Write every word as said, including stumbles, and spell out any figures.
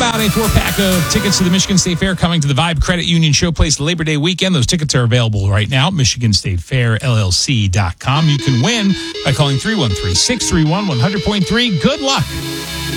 about a four-pack of tickets to the Michigan State Fair coming to the Vibe Credit Union Showplace Labor Day weekend. Those tickets are available right now at Michigan State Fair L L C dot com. You can win by calling three one three, six three one, one hundred point three. Good luck.